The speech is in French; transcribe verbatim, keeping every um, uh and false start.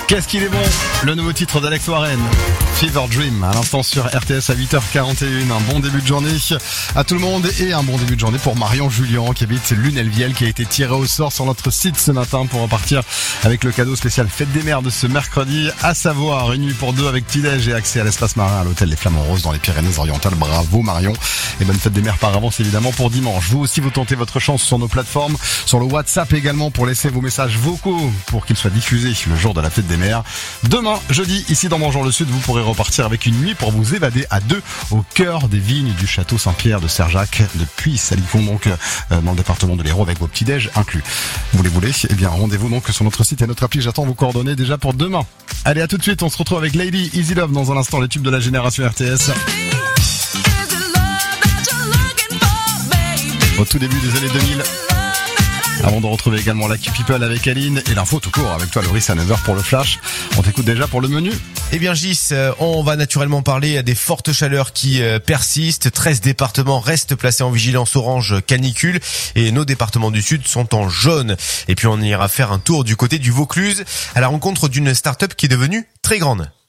Qu'est-ce qu'il est bon, le nouveau titre d'Alex Warren, Fever Dream, à l'instant sur R T S à huit heures quarante et un. Un bon début de journée à tout le monde et un bon début de journée pour Marion Julien qui habite Lunelvielle, qui a été tiré au sort sur notre site ce matin pour repartir avec le cadeau spécial Fête des Mères de ce mercredi, à savoir une nuit pour deux avec petit-déj et accès à l'espace marin à l'hôtel Les Flamants Roses dans les Pyrénées-Orientales. Bravo Marion et bonne Fête des Mères par avance évidemment pour dimanche. Vous aussi vous tentez votre chance sur nos plateformes, sur le WhatsApp également pour laisser vos messages vocaux pour qu'ils soient diffusés le jour de la Fête des Mères. Demain, jeudi, ici dans Bonjour le Sud, vous pourrez repartir avec une nuit pour vous évader à deux au cœur des vignes du château Saint-Pierre de Serjac depuis Salicon, donc euh, dans le département de l'Hérault avec vos petits-déj inclus. Vous les voulez? Eh bien, rendez-vous donc sur notre site et notre appli. J'attends vos coordonnées déjà pour demain. Allez, à tout de suite. On se retrouve avec Lady Easy Love dans un instant, les tubes de la génération R T S. Au tout début des années deux mille. Avant de retrouver également Lucky People avec Aline et l'info tout court avec toi Loris à neuf heures pour le flash. On t'écoute déjà pour le menu. Eh bien Gis, on va naturellement parler des fortes chaleurs qui persistent. treize départements restent placés en vigilance orange canicule et nos départements du sud sont en jaune. Et puis on ira faire un tour du côté du Vaucluse à la rencontre d'une start-up qui est devenue très grande.